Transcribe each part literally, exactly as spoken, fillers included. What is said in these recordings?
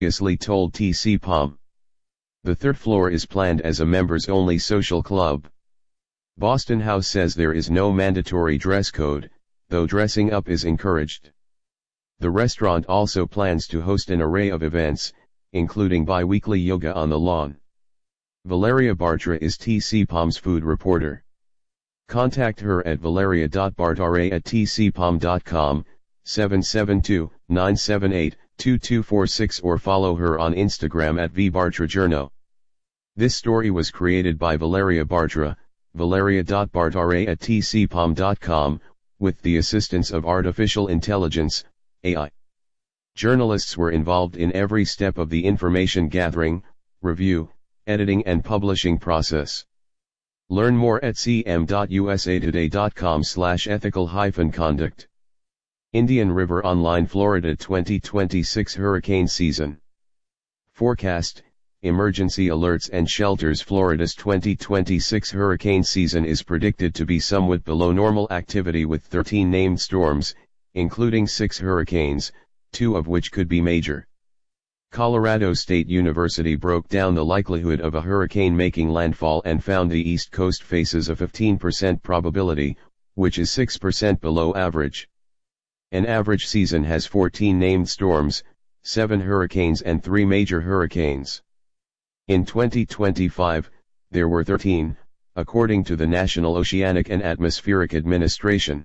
previously told T C P O M. The third floor is planned as a members-only social club. Boston House says there is no mandatory dress code, though dressing up is encouraged. The restaurant also plans to host an array of events, including bi-weekly yoga on the lawn. Valeria Bartra is T C P O M's food reporter. Contact her at valeria dot bartra at t c p o m dot com, seven seven two, nine seven eight, two two four six, or follow her on Instagram at v bartra journo. This story was created by Valeria Bartra, valeria dot bartra at t c p o m dot com, with the assistance of artificial intelligence, A I. Journalists were involved in every step of the information gathering, review, editing and publishing process. Learn more at c m dot u s a today dot com slash ethical hyphen conduct. Indian River Online Florida twenty twenty-six Hurricane Season. Forecast, Emergency Alerts and Shelters. Florida's twenty twenty-six hurricane season is predicted to be somewhat below normal activity, with thirteen named storms, including six hurricanes, two of which could be major. Colorado State University broke down the likelihood of a hurricane making landfall and found the East Coast faces a fifteen percent probability, which is six percent below average. An average season has fourteen named storms, seven hurricanes and three major hurricanes. In twenty twenty-five, there were thirteen, according to the National Oceanic and Atmospheric Administration.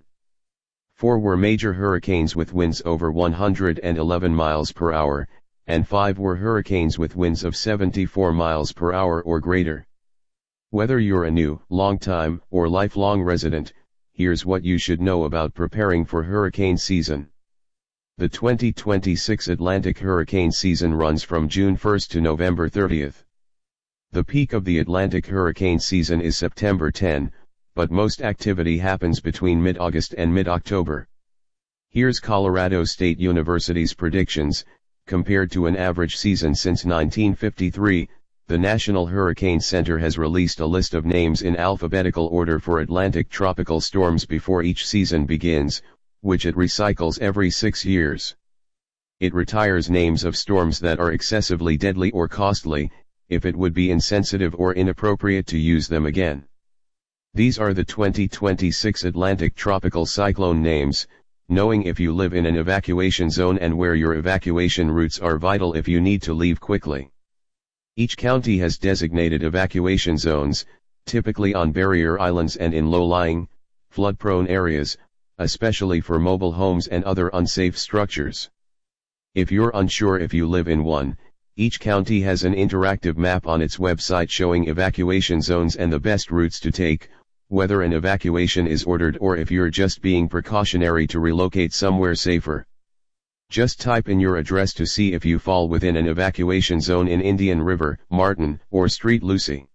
Four were major hurricanes with winds over one hundred eleven miles per hour, and five were hurricanes with winds of seventy-four miles per hour or greater. Whether you're a new, long-time, or lifelong resident, here's what you should know about preparing for hurricane season. The twenty twenty-six Atlantic hurricane season runs from June first to November thirtieth. The peak of the Atlantic hurricane season is September tenth, but most activity happens between mid-August and mid-October. Here's Colorado State University's predictions. Compared to an average season since nineteen fifty-three, the National Hurricane Center has released a list of names in alphabetical order for Atlantic tropical storms before each season begins, which it recycles every six years. It retires names of storms that are excessively deadly or costly, if it would be insensitive or inappropriate to use them again. These are the twenty twenty-six Atlantic tropical cyclone names, knowing if you live in an evacuation zone and where your evacuation routes are vital if you need to leave quickly. Each county has designated evacuation zones, typically on barrier islands and in low-lying, flood-prone areas, especially for mobile homes and other unsafe structures. If you're unsure if you live in one, each county has an interactive map on its website showing evacuation zones and the best routes to take, whether an evacuation is ordered or if you're just being precautionary to relocate somewhere safer. Just type in your address to see if you fall within an evacuation zone in Indian River, Martin, or Street Lucie.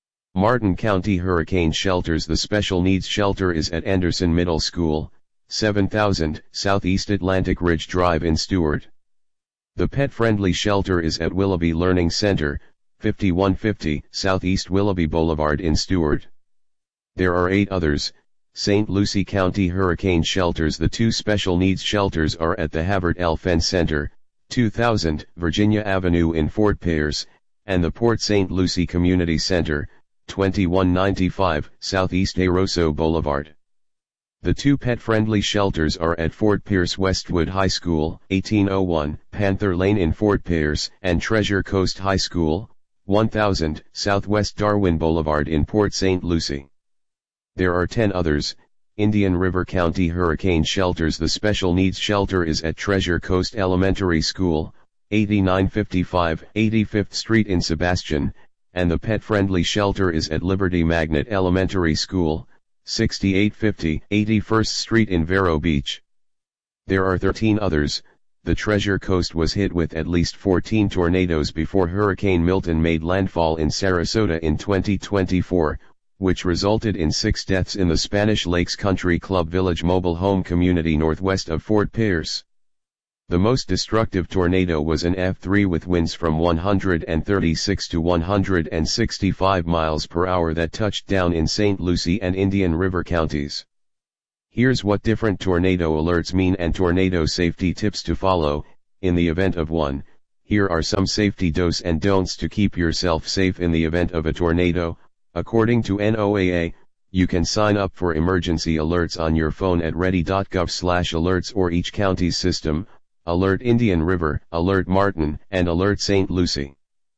Martin County Hurricane Shelters. The special needs shelter is at Anderson Middle School, seven thousand, Southeast Atlantic Ridge Drive in Stuart. The pet-friendly shelter is at Willoughby Learning Center, fifty-one fifty, Southeast Willoughby Boulevard in Stuart. There are eight others. Saint Lucie County Hurricane Shelters. The two special needs shelters are at the Havert L. Fenn Center, two thousand, Virginia Avenue in Fort Pierce, and the Port Saint Lucie Community Center, twenty-one ninety-five, Southeast Aroso Boulevard. The two pet-friendly shelters are at Fort Pierce Westwood High School, eighteen oh one, Panther Lane in Fort Pierce, and Treasure Coast High School, one thousand, Southwest Darwin Boulevard in Port Saint Lucie. There are ten others. Indian River County Hurricane Shelters. The special needs shelter is at Treasure Coast Elementary School, eighty-nine fifty-five, eighty-fifth Street in Sebastian, and the pet-friendly shelter is at Liberty Magnet Elementary School, sixty-eight fifty, eighty-first Street in Vero Beach. There are thirteen others. The Treasure Coast was hit with at least fourteen tornadoes before Hurricane Milton made landfall in Sarasota in twenty twenty-four, which resulted in six deaths in the Spanish Lakes Country Club Village mobile home community northwest of Fort Pierce. The most destructive tornado was an F three with winds from one hundred thirty-six to one hundred sixty-five miles per hour that touched down in Saint Lucie and Indian River counties. Here's what different tornado alerts mean and tornado safety tips to follow. In the event of one, Here are some safety do's and don'ts to keep yourself safe in the event of a tornado. According to N O A A, you can sign up for emergency alerts on your phone at ready dot gov slash alerts or each county's system, Alert Indian River, Alert Martin, and Alert Saint Lucie.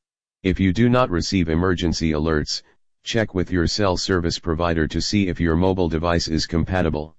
If you do not receive emergency alerts, check with your cell service provider to see if your mobile device is compatible.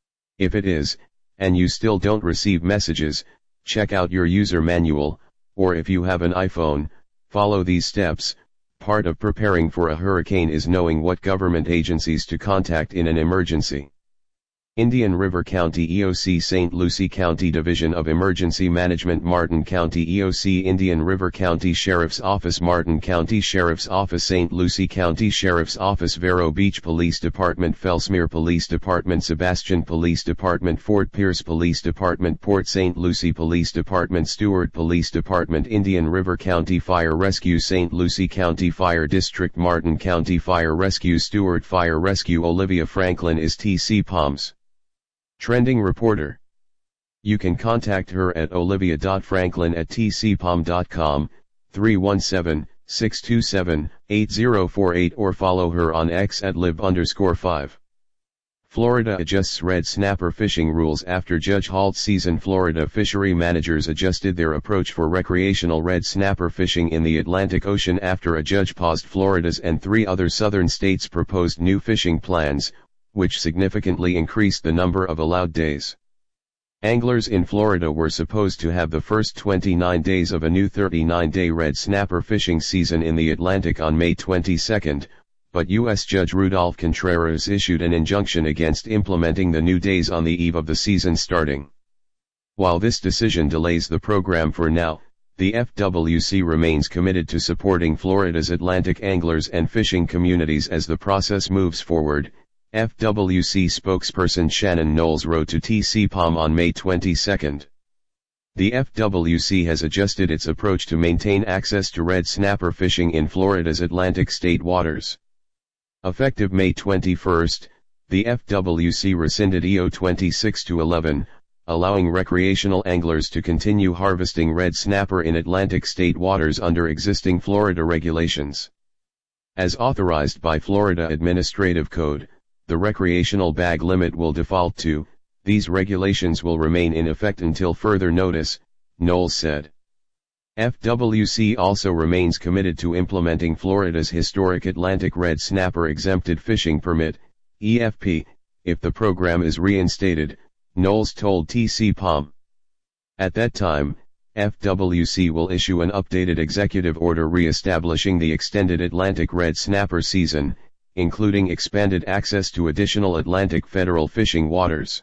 If it is, and you still don't receive messages, check out your user manual, or if you have an iPhone, follow these steps. Part of preparing for a hurricane is knowing what government agencies to contact in an emergency. Indian River County E O C, Saint Lucie County Division of Emergency Management, Martin County E O C, Indian River County Sheriff's Office, Martin County Sheriff's Office, Saint Lucie County Sheriff's Office, Vero Beach Police Department, Fellsmere Police Department, Sebastian Police Department, Fort Pierce Police Department, Port Saint Lucie Police Department, Stewart Police Department, Indian River County Fire Rescue, Saint Lucie County Fire District, Martin County Fire Rescue, Stewart Fire Rescue. Olivia Franklin is T C Palms Trending Reporter. You can contact her at olivia dot franklin at t c palm dot com, three one seven, six two seven, eight zero four eight, or follow her on X at lib underscore five. Florida adjusts red snapper fishing rules after judge halts season. Florida fishery managers adjusted their approach for recreational red snapper fishing in the Atlantic Ocean after a judge paused Florida's and three other southern states' proposed new fishing plans, which significantly increased the number of allowed days. Anglers in Florida were supposed to have the first twenty-nine days of a new thirty-nine day red snapper fishing season in the Atlantic on May twenty-second, but U S Judge Rudolph Contreras issued an injunction against implementing the new days on the eve of the season starting. While this decision delays the program for now, the F W C remains committed to supporting Florida's Atlantic anglers and fishing communities as the process moves forward. F W C spokesperson Shannon Knowles wrote to T C Palm on May twenty-second. The F W C has adjusted its approach to maintain access to red snapper fishing in Florida's Atlantic state waters. Effective May twenty-first, the F W C rescinded E O twenty-six to eleven, allowing recreational anglers to continue harvesting red snapper in Atlantic state waters under existing Florida regulations. As authorized by Florida Administrative Code, the recreational bag limit will default to. These regulations will remain in effect until further notice, Knowles said. F W C also remains committed to implementing Florida's historic Atlantic red snapper exempted fishing permit, E F P, if the program is reinstated, Knowles told T C Palm. At that time, F W C will issue an updated executive order re-establishing the extended Atlantic red snapper season, including expanded access to additional Atlantic federal fishing waters.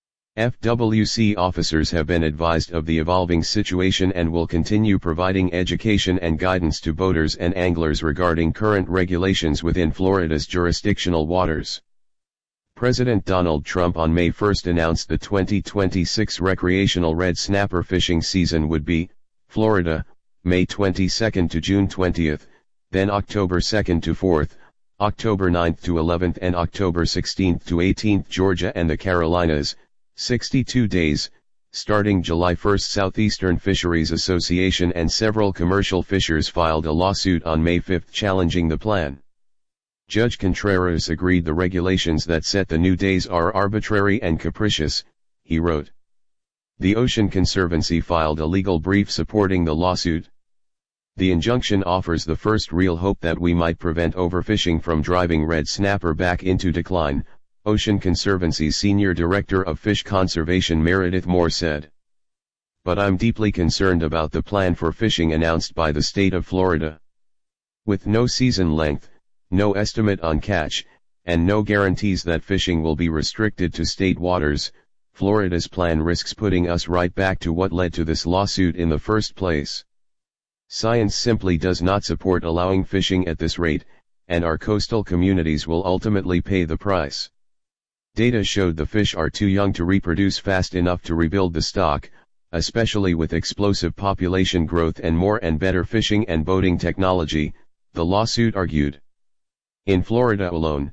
F W C officers have been advised of the evolving situation and will continue providing education and guidance to boaters and anglers regarding current regulations within Florida's jurisdictional waters. President Donald Trump on May first announced the twenty twenty-six recreational red snapper fishing season would be, Florida, May twenty-second to June twentieth, then October second to fourth, October ninth to eleventh and October sixteenth to eighteenth. Georgia and the Carolinas, sixty-two days, starting July first. Southeastern Fisheries Association and several commercial fishers filed a lawsuit on May fifth challenging the plan. Judge Contreras agreed the regulations that set the new days are arbitrary and capricious, he wrote. The Ocean Conservancy filed a legal brief supporting the lawsuit. The injunction offers the first real hope that we might prevent overfishing from driving red snapper back into decline, Ocean Conservancy's Senior Director of Fish Conservation Meredith Moore said. But I'm deeply concerned about the plan for fishing announced by the state of Florida. With no season length, no estimate on catch, and no guarantees that fishing will be restricted to state waters, Florida's plan risks putting us right back to what led to this lawsuit in the first place. Science simply does not support allowing fishing at this rate, and our coastal communities will ultimately pay the price. Data showed the fish are too young to reproduce fast enough to rebuild the stock, especially with explosive population growth and more and better fishing and boating technology, the lawsuit argued. In Florida alone,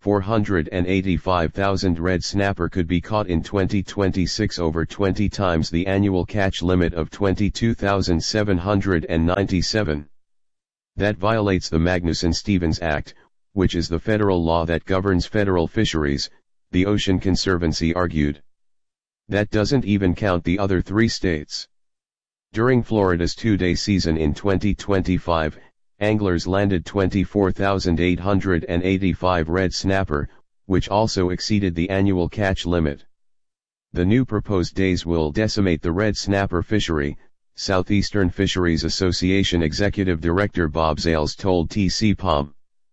four hundred eighty-five thousand red snapper could be caught in twenty twenty-six, over twenty times the annual catch limit of twenty-two thousand seven hundred ninety-seven. That violates the Magnuson-Stevens Act, which is the federal law that governs federal fisheries, the Ocean Conservancy argued. That doesn't even count the other three states. During Florida's two-day season in twenty twenty-five, anglers landed twenty-four thousand eight hundred eighty-five red snapper, which also exceeded the annual catch limit. The new proposed days will decimate the red snapper fishery, Southeastern Fisheries Association Executive Director Bob Zales told T C P O M.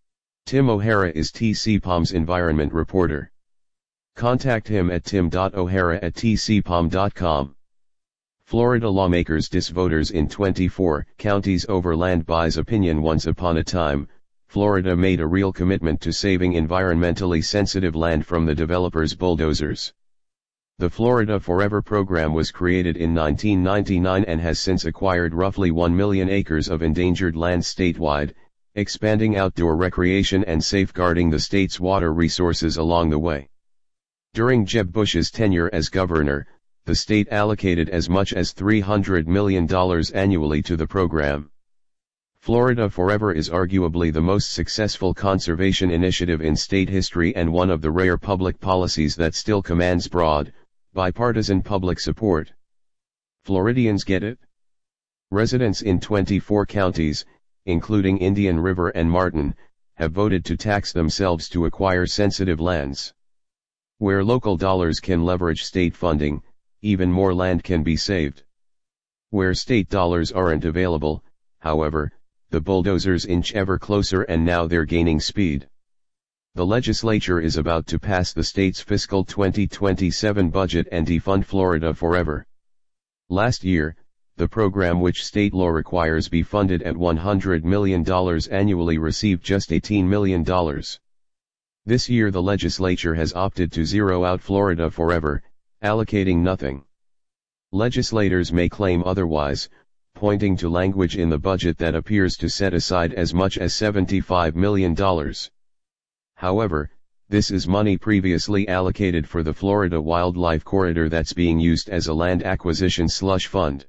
Tim O'Hara is T C P O M's environment reporter. Contact him at tim dot o'hara at t c p o m dot com. Florida lawmakers diss voters in twenty-four counties over land buys opinion. Once upon a time, Florida made a real commitment to saving environmentally sensitive land from the developers' bulldozers. The Florida Forever program was created in nineteen ninety-nine and has since acquired roughly one million acres of endangered land statewide, expanding outdoor recreation and safeguarding the state's water resources along the way. During Jeb Bush's tenure as governor, the state allocated as much as three hundred million dollars annually to the program. Florida Forever is arguably the most successful conservation initiative in state history and one of the rare public policies that still commands broad, bipartisan public support. Floridians get it? Residents in twenty-four counties, including Indian River and Martin, have voted to tax themselves to acquire sensitive lands. Where local dollars can leverage state funding, even more land can be saved. Where state dollars aren't available, however, the bulldozers inch ever closer and now they're gaining speed. The legislature is about to pass the state's fiscal twenty twenty-seven budget and defund Florida Forever. Last year, the program, which state law requires be funded at one hundred million dollars annually, received just eighteen million dollars. This year the legislature has opted to zero out Florida Forever, allocating nothing. Legislators may claim otherwise, pointing to language in the budget that appears to set aside as much as seventy-five million dollars. However, this is money previously allocated for the Florida Wildlife Corridor that's being used as a land acquisition slush fund.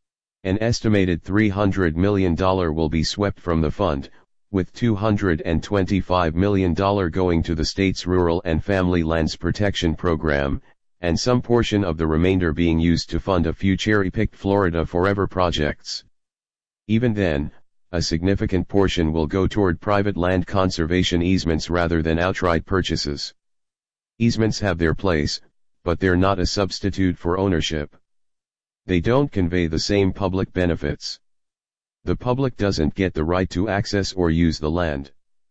An estimated three hundred million dollars will be swept from the fund, with two hundred twenty-five million dollars going to the state's Rural and Family Lands Protection Program, and some portion of the remainder being used to fund a few cherry-picked Florida Forever projects. Even then, a significant portion will go toward private land conservation easements rather than outright purchases. Easements have their place, but they're not a substitute for ownership. They don't convey the same public benefits. The public doesn't get the right to access or use the land.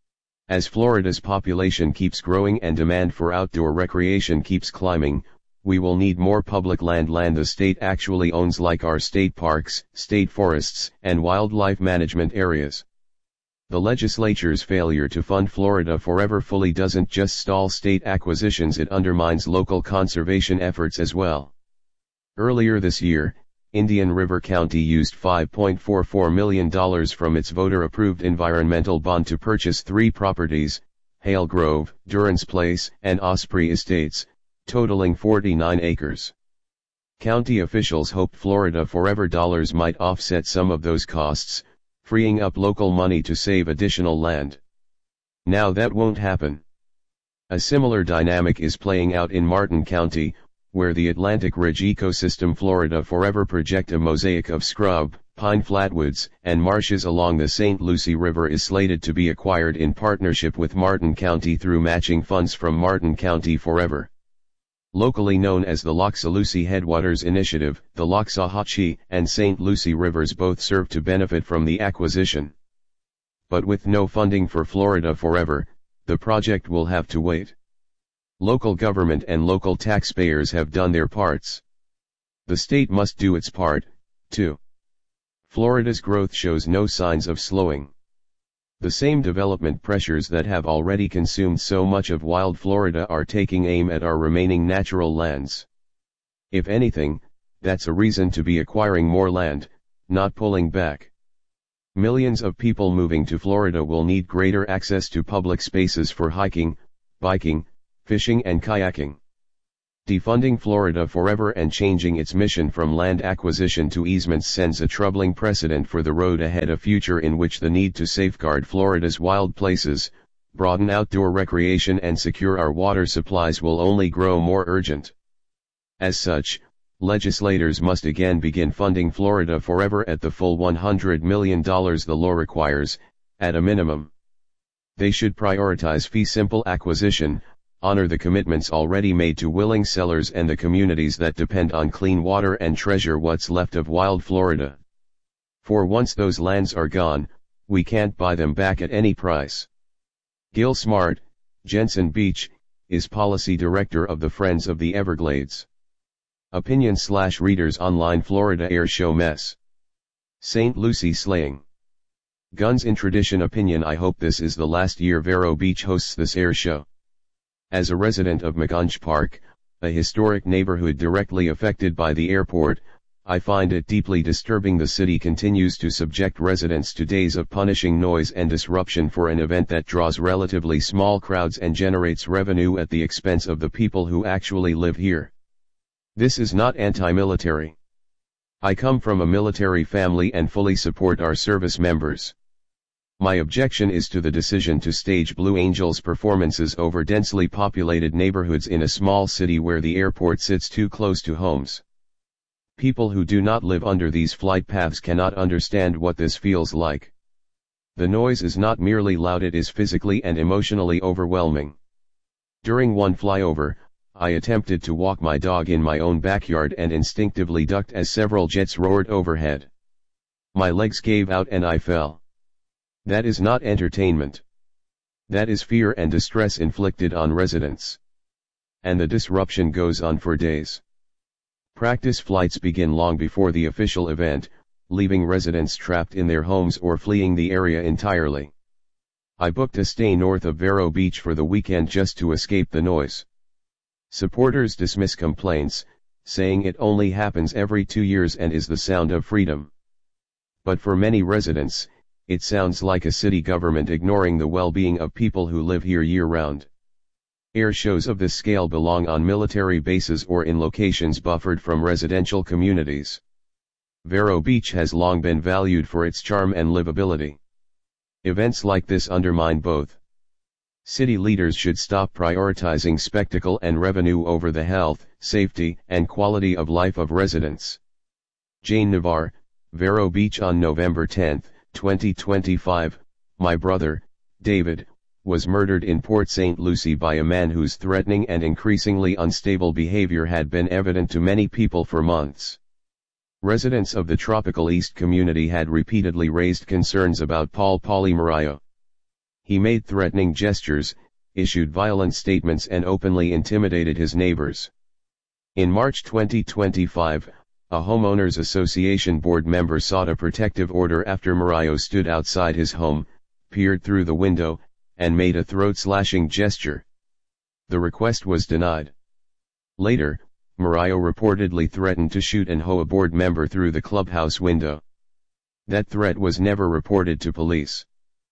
As Florida's population keeps growing and demand for outdoor recreation keeps climbing, we will need more public land land the state actually owns, like our state parks, state forests, and wildlife management areas. The legislature's failure to fund Florida Forever fully doesn't just stall state acquisitions, it undermines local conservation efforts as well. Earlier this year, Indian River County used five point four four million dollars from its voter-approved environmental bond to purchase three properties, Hale Grove, Durance Place, and Osprey Estates, totaling forty-nine acres. County officials hoped Florida Forever dollars might offset some of those costs, freeing up local money to save additional land. Now that won't happen. A similar dynamic is playing out in Martin County, where the Atlantic Ridge ecosystem Florida Forever project, a mosaic of scrub, pine flatwoods, and marshes along the Saint Lucie River, is slated to be acquired in partnership with Martin County through matching funds from Martin County Forever. Locally known as the Loxalucy Headwaters Initiative, the Loxahatchee and Saint Lucie Rivers both serve to benefit from the acquisition. But with no funding for Florida Forever, the project will have to wait. Local government and local taxpayers have done their parts. The state must do its part, too. Florida's growth shows no signs of slowing. The same development pressures that have already consumed so much of wild Florida are taking aim at our remaining natural lands. If anything, that's a reason to be acquiring more land, not pulling back. Millions of people moving to Florida will need greater access to public spaces for hiking, biking, fishing and kayaking. Defunding Florida forever and changing its mission from land acquisition to easements sends a troubling precedent for the road ahead, a future in which the need to safeguard Florida's wild places, broaden outdoor recreation and secure our water supplies will only grow more urgent. As such, legislators must again begin funding Florida forever at the full one hundred million dollars the law requires, at a minimum. They should prioritize fee-simple acquisition, honor the commitments already made to willing sellers and the communities that depend on clean water, and treasure what's left of wild Florida. For once those lands are gone, we can't buy them back at any price. Gil Smart, Jensen Beach, is Policy Director of the Friends of the Everglades. Opinion slash readers online. Florida Air Show mess. Saint Lucie slaying. Guns in tradition. Opinion: I hope this is the last year Vero Beach hosts this air show. As a resident of McGunge Park, a historic neighborhood directly affected by the airport, I find it deeply disturbing the city continues to subject residents to days of punishing noise and disruption for an event that draws relatively small crowds and generates revenue at the expense of the people who actually live here. This is not anti-military. I come from a military family and fully support our service members. My objection is to the decision to stage Blue Angels performances over densely populated neighborhoods in a small city where the airport sits too close to homes. People who do not live under these flight paths cannot understand what this feels like. The noise is not merely loud, it is physically and emotionally overwhelming. During one flyover, I attempted to walk my dog in my own backyard and instinctively ducked as several jets roared overhead. My legs gave out and I fell. That is not entertainment. That is fear and distress inflicted on residents. And the disruption goes on for days. Practice flights begin long before the official event, leaving residents trapped in their homes or fleeing the area entirely. I booked a stay north of Vero Beach for the weekend just to escape the noise. Supporters dismiss complaints, saying it only happens every two years and is the sound of freedom. But for many residents, it sounds like a city government ignoring the well-being of people who live here year-round. Air shows of this scale belong on military bases or in locations buffered from residential communities. Vero Beach has long been valued for its charm and livability. Events like this undermine both. City leaders should stop prioritizing spectacle and revenue over the health, safety, and quality of life of residents. Jane Navarre, Vero Beach. On November tenth, twenty twenty-five, my brother, David, was murdered in Port Saint Lucie by a man whose threatening and increasingly unstable behavior had been evident to many people for months. Residents of the Tropical East community had repeatedly raised concerns about Paul Pauly Morayo. He made threatening gestures, issued violent statements and openly intimidated his neighbors. In March twenty twenty-five, a homeowners association board member sought a protective order after Morayo stood outside his home, peered through the window, and made a throat-slashing gesture. The request was denied. Later, Morayo reportedly threatened to shoot and hoe a board member through the clubhouse window. That threat was never reported to police.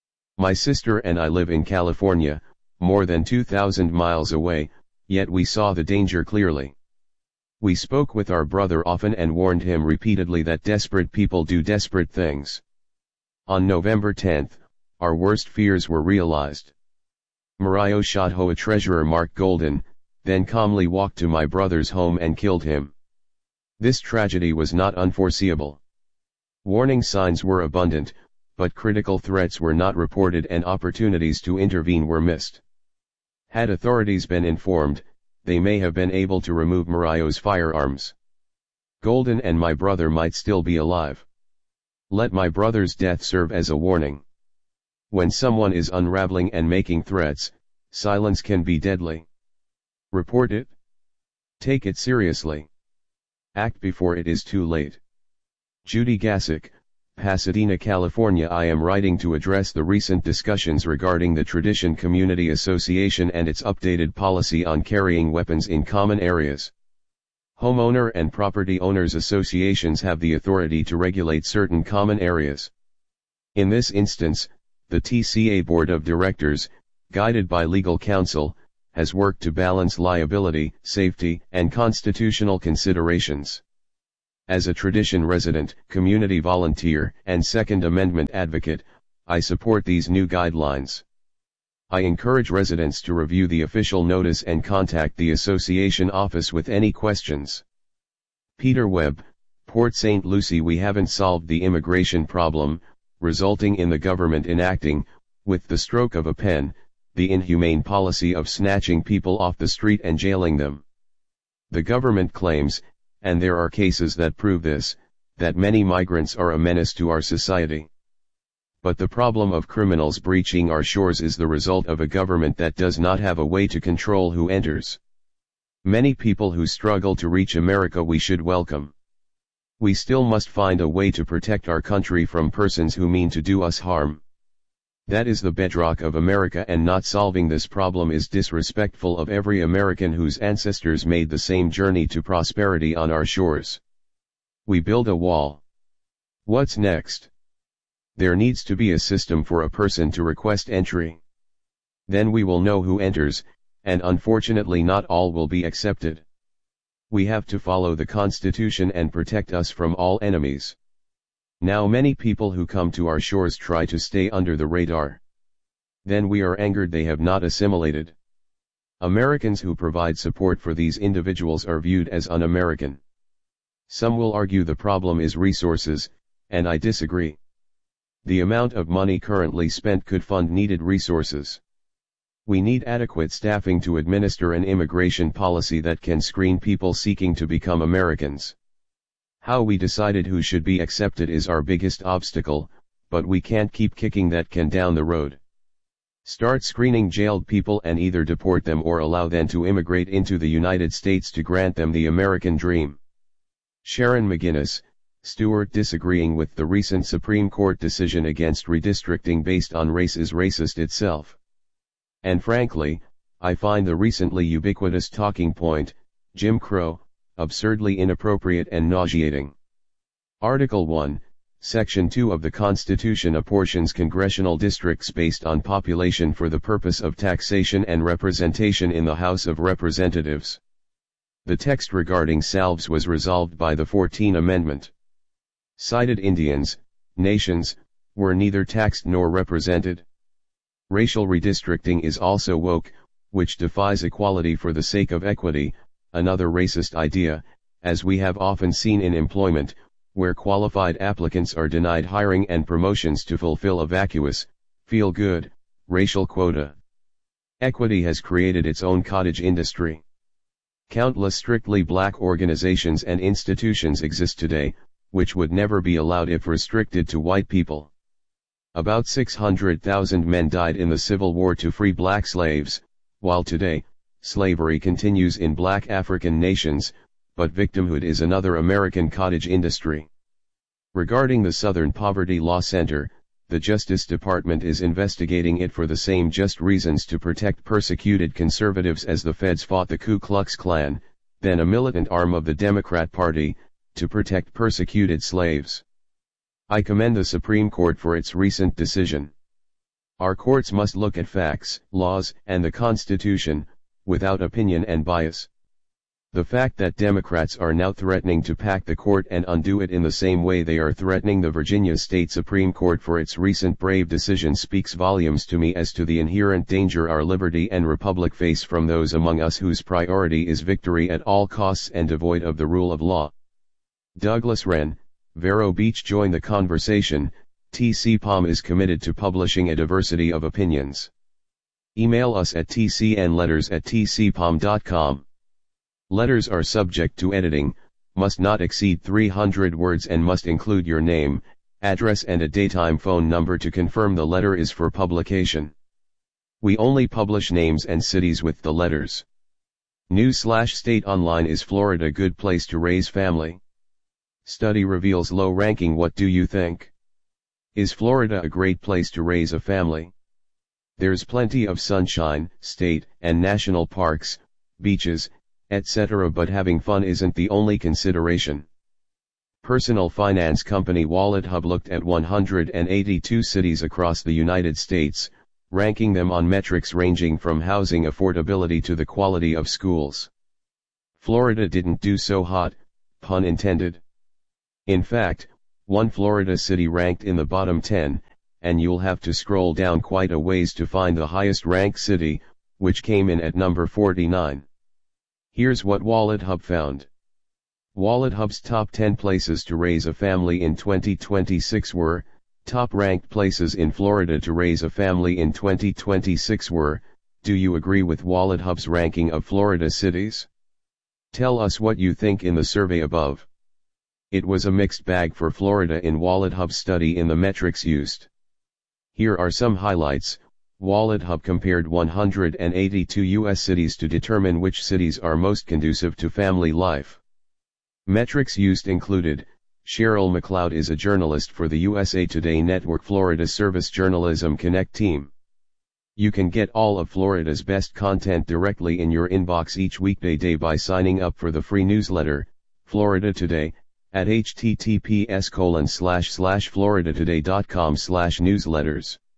My sister and I live in California, more than two thousand miles away, yet we saw the danger clearly. We spoke with our brother often and warned him repeatedly that desperate people do desperate things. On November tenth, our worst fears were realized. Morayo shot H O A treasurer Mark Golden, then calmly walked to my brother's home and killed him. This tragedy was not unforeseeable. Warning signs were abundant, but critical threats were not reported and opportunities to intervene were missed. Had authorities been informed, they may have been able to remove Morayo's firearms. Golden and my brother might still be alive. Let my brother's death serve as a warning. When someone is unraveling and making threats, silence can be deadly. Report it. Take it seriously. Act before it is too late. Judy Gassick, Pasadena, California. I am writing to address the recent discussions regarding the Tradition Community Association and its updated policy on carrying weapons in common areas. Homeowner and property owners associations have the authority to regulate certain common areas. In this instance, the T C A Board of Directors, guided by legal counsel, has worked to balance liability, safety, and constitutional considerations. As a tradition resident, community volunteer, and Second Amendment advocate, I support these new guidelines. I encourage residents to review the official notice and contact the association office with any questions. Peter Webb, Port Saint Lucie. We haven't solved the immigration problem, resulting in the government enacting, with the stroke of a pen, the inhumane policy of snatching people off the street and jailing them. The government claims, and there are cases that prove this, that many migrants are a menace to our society. But the problem of criminals breaching our shores is the result of a government that does not have a way to control who enters. Many people who struggle to reach America we should welcome. We still must find a way to protect our country from persons who mean to do us harm. That is the bedrock of America, and not solving this problem is disrespectful of every American whose ancestors made the same journey to prosperity on our shores. We build a wall. What's next? There needs to be a system for a person to request entry. Then we will know who enters, and unfortunately not all will be accepted. We have to follow the Constitution and protect us from all enemies. Now many people who come to our shores try to stay under the radar. Then we are angered they have not assimilated. Americans who provide support for these individuals are viewed as un-American. Some will argue the problem is resources, and I disagree. The amount of money currently spent could fund needed resources. We need adequate staffing to administer an immigration policy that can screen people seeking to become Americans. How we decided who should be accepted is our biggest obstacle, but we can't keep kicking that can down the road. Start screening jailed people and either deport them or allow them to immigrate into the United States to grant them the American dream. Sharon McGinnis, Stewart. Disagreeing with the recent Supreme Court decision against redistricting based on race is racist itself. And frankly, I find the recently ubiquitous talking point, Jim Crow, absurdly inappropriate and nauseating. Article one, Section two of the Constitution apportions congressional districts based on population for the purpose of taxation and representation in the House of Representatives. The text regarding salves was resolved by the fourteenth Amendment. Cited Indians, nations, were neither taxed nor represented. Racial redistricting is also woke, which defies equality for the sake of equity, another racist idea, as we have often seen in employment, where qualified applicants are denied hiring and promotions to fulfill a vacuous, feel-good, racial quota. Equity has created its own cottage industry. Countless strictly black organizations and institutions exist today, which would never be allowed if restricted to white people. About six hundred thousand men died in the Civil War to free black slaves, while today, slavery continues in black African nations, but victimhood is another American cottage industry. Regarding the Southern Poverty Law Center, the Justice Department is investigating it for the same just reasons to protect persecuted conservatives as the feds fought the Ku Klux Klan, then a militant arm of the Democrat Party, to protect persecuted slaves. I commend the Supreme Court for its recent decision. Our courts must look at facts, laws, and the Constitution, without opinion and bias. The fact that Democrats are now threatening to pack the court and undo it in the same way they are threatening the Virginia State Supreme Court for its recent brave decision speaks volumes to me as to the inherent danger our liberty and republic face from those among us whose priority is victory at all costs and devoid of the rule of law. Douglas Wren, Vero Beach. Join the conversation. T C P O M is committed to publishing a diversity of opinions. Email us at t c n letters at t c p o m dot com. Letters are subject to editing, must not exceed three hundred words and must include your name, address and a daytime phone number to confirm the letter is for publication. We only publish names and cities with the letters. News slash state online. Is Florida a good place to raise family? Study reveals low ranking. What do you think? Is Florida a great place to raise a family? There's plenty of sunshine, state and national parks, beaches, et cetera, but having fun isn't the only consideration. Personal finance company WalletHub looked at one hundred eighty-two cities across the United States, ranking them on metrics ranging from housing affordability to the quality of schools. Florida didn't do so hot, pun intended. In fact, one Florida city ranked in the bottom ten, and you'll have to scroll down quite a ways to find the highest ranked city, which came in at number forty-nine. Here's what WalletHub found. WalletHub's top ten places to raise a family in twenty twenty-six were, top ranked places in Florida to raise a family in twenty twenty-six were. Do you agree with WalletHub's ranking of Florida cities? Tell us what you think in the survey above. It was a mixed bag for Florida in WalletHub's study in the metrics used. Here are some highlights. WalletHub compared one hundred eighty-two U S cities to determine which cities are most conducive to family life. Metrics used included: Cheryl McLeod is a journalist for the U S A Today Network Florida Service Journalism Connect team. You can get all of Florida's best content directly in your inbox each weekday day by signing up for the free newsletter, Florida Today, at https colon slash slash floridatoday.com slash newsletters.